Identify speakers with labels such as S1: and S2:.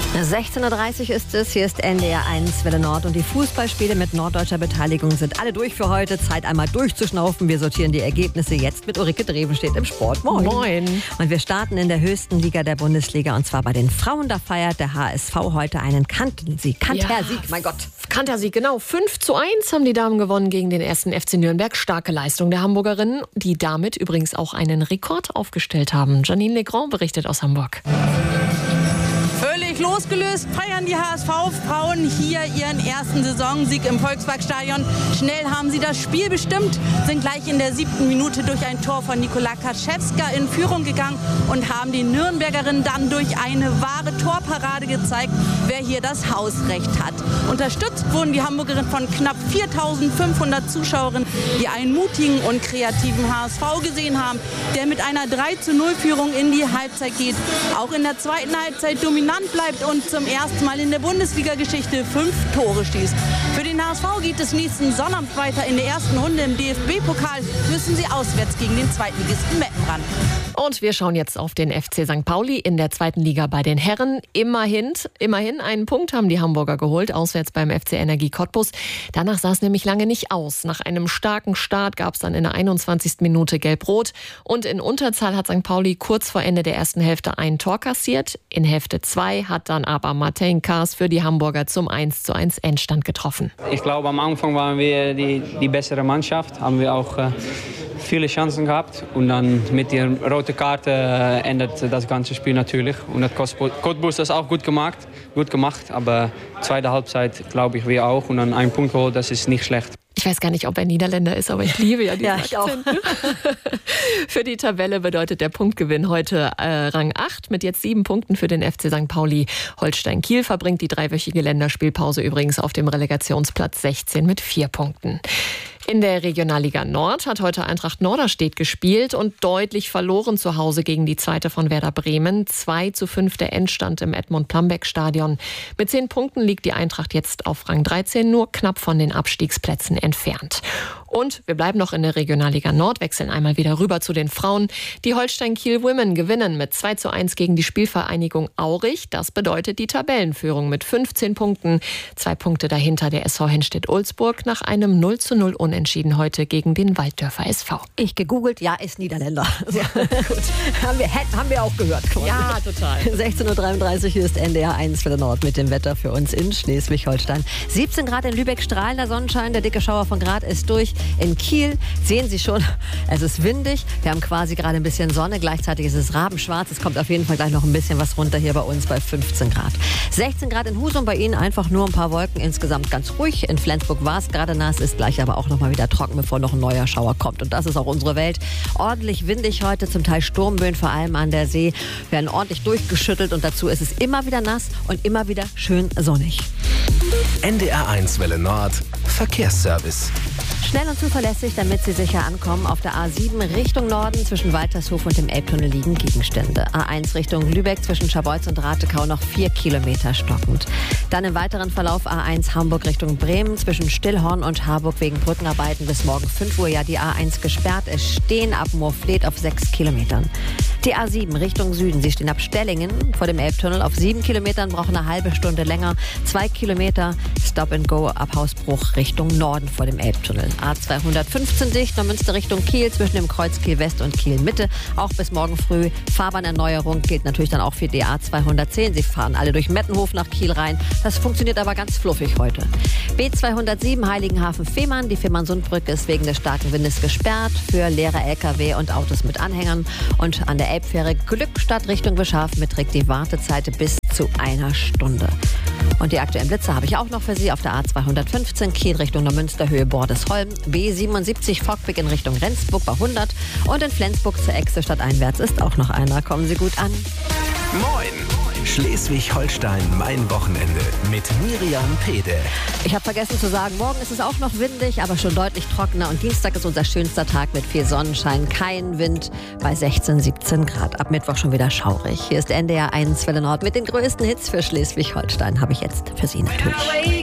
S1: 16:30 Uhr ist es, hier ist NDR 1 Welle Nord und die Fußballspiele mit norddeutscher Beteiligung sind alle durch für heute. Zeit einmal durchzuschnaufen. Wir sortieren die Ergebnisse jetzt mit Ulrike Drevenstedt im Sport. Moin.
S2: Moin.
S1: Und wir starten in der höchsten Liga der Bundesliga und zwar bei den Frauen. Da feiert der HSV heute einen Kantersieg, mein Gott.
S2: Kantersieg, genau. 5:1 haben die Damen gewonnen gegen den 1. FC Nürnberg. Starke Leistung der Hamburgerinnen, die damit übrigens auch einen Rekord aufgestellt haben. Janine Legrand berichtet aus Hamburg.
S3: Völlig losgelöst feiern die HSV-Frauen hier ihren ersten Saisonsieg im Volksparkstadion. Schnell haben sie das Spiel bestimmt, sind gleich in der 7. Minute durch ein Tor von Nikola Kaschewska in Führung gegangen und haben den Nürnbergerinnen dann durch eine wahre Torparade gezeigt, wer hier das Hausrecht hat. Unterstützt wurden die Hamburgerinnen von knapp 4.500 Zuschauerinnen, die einen mutigen und kreativen HSV gesehen haben, der mit einer 3:0-Führung in die Halbzeit geht. Auch in der zweiten Halbzeit dominant bleibt und zum ersten Mal in der Bundesliga-Geschichte 5 Tore schießt. Für den HSV geht es nächsten Sonnabend weiter. In der ersten Runde im DFB-Pokal müssen sie auswärts gegen den Zweitligisten Meppen ran.
S2: Und wir schauen jetzt auf den FC St. Pauli in der 2. Liga bei den Herren. Immerhin einen Punkt haben die Hamburger geholt, auswärts beim FC Energie Cottbus. Danach sah es nämlich lange nicht aus. Nach einem starken Start gab es dann in der 21. Minute Gelb-Rot. Und in Unterzahl hat St. Pauli kurz vor Ende der ersten Hälfte ein Tor kassiert. In Hälfte 2 hat dann aber Martin Kaas für die Hamburger zum 1:1 Endstand getroffen.
S4: Ich glaube, am Anfang waren wir die bessere Mannschaft, haben wir auch viele Chancen gehabt und dann mit der roten Karte ändert das ganze Spiel natürlich und hat Cottbus das auch gut gemacht, aber zweite Halbzeit glaube ich wir auch und dann einen Punkt geholt, das ist nicht schlecht.
S2: Ich weiß gar nicht, ob er Niederländer ist, aber ich liebe ja diesen Akzent. Für die Tabelle bedeutet der Punktgewinn heute Rang 8 mit jetzt 7 Punkten für den FC St. Pauli. Holstein Kiel verbringt die 3-wöchige Länderspielpause übrigens auf dem Relegationsplatz 16 mit 4 Punkten. In der Regionalliga Nord hat heute Eintracht Norderstedt gespielt und deutlich verloren zu Hause gegen die zweite von Werder Bremen. 2:5 der Endstand im Edmund-Plambeck-Stadion. Mit 10 Punkten liegt die Eintracht jetzt auf Rang 13, nur knapp von den Abstiegsplätzen entfernt. Und wir bleiben noch in der Regionalliga Nord, wechseln einmal wieder rüber zu den Frauen. Die Holstein Kiel Women gewinnen mit 2:1 gegen die Spielvereinigung Aurich. Das bedeutet die Tabellenführung mit 15 Punkten. 2 Punkte dahinter der SV Henstedt-Ulzburg nach einem 0:0 Unentschieden heute gegen den Walddörfer SV.
S1: Ich gegoogelt, ja, ist Niederländer. Ja, gut. Haben wir auch gehört. Quasi.
S2: Ja, total.
S1: 16:33 Uhr, hier ist NDR 1 Welle Nord mit dem Wetter für uns in Schleswig-Holstein. 17 Grad in Lübeck, strahlender Sonnenschein, der dicke Schauer von Grad ist durch. In Kiel sehen Sie schon, es ist windig. Wir haben quasi gerade ein bisschen Sonne, gleichzeitig ist es rabenschwarz. Es kommt auf jeden Fall gleich noch ein bisschen was runter hier bei uns bei 15 Grad. 16 Grad in Husum, bei Ihnen einfach nur ein paar Wolken, insgesamt ganz ruhig. In Flensburg war es gerade nass, ist gleich aber auch noch mal wieder trocken, bevor noch ein neuer Schauer kommt. Und das ist auch unsere Welt. Ordentlich windig heute, zum Teil Sturmböen, vor allem an der See. Werden ordentlich durchgeschüttelt und dazu ist es immer wieder nass und immer wieder schön sonnig.
S5: NDR 1 Welle Nord, Verkehrsservice.
S1: Schnell und zuverlässig, damit Sie sicher ankommen. Auf der A7 Richtung Norden zwischen Waltershof und dem Elbtunnel liegen Gegenstände. A1 Richtung Lübeck zwischen Scharbeutz und Ratekau noch 4 Kilometer stockend. Dann im weiteren Verlauf A1 Hamburg Richtung Bremen zwischen Stillhorn und Harburg wegen Brückenarbeiten bis morgen 5 Uhr ja die A1 gesperrt. Es stehen ab Moorfleet auf 6 Kilometern. Die A7 Richtung Süden, Sie stehen ab Stellingen vor dem Elbtunnel auf 7 Kilometern, brauchen eine halbe Stunde länger. 2 Kilometer Stop and Go ab Hausbruch Richtung Norden vor dem Elbtunnel. A215 dicht, Neumünster Richtung Kiel zwischen dem Kreuz Kiel West und Kiel Mitte. Auch bis morgen früh. Fahrbahnerneuerung gilt natürlich dann auch für die A210. Sie fahren alle durch Mettenhof nach Kiel rein. Das funktioniert aber ganz fluffig heute. B207 Heiligenhafen-Fehmarn. Die Fehmarnsundbrücke ist wegen des starken Windes gesperrt für leere Lkw und Autos mit Anhängern. Und an der Elbfähre Glückstadt Richtung Bischhafen beträgt die Wartezeit bis zu 1 Stunde. Und die aktuellen Blitze habe ich auch noch für Sie auf der A215 Kiel Richtung Neumünster Höhe Bordesholm, B77 Fockbeck in Richtung Rendsburg bei 100 und in Flensburg zur Echse stadteinwärts ist auch noch einer. Kommen Sie gut an.
S5: Moin! Schleswig-Holstein, mein Wochenende mit Miriam Pede.
S1: Ich habe vergessen zu sagen, morgen ist es auch noch windig, aber schon deutlich trockener. Und Dienstag ist unser schönster Tag mit viel Sonnenschein, kein Wind bei 16, 17 Grad. Ab Mittwoch schon wieder schaurig. Hier ist NDR 1 Welle Nord mit den größten Hits für Schleswig-Holstein. Habe ich jetzt für Sie natürlich.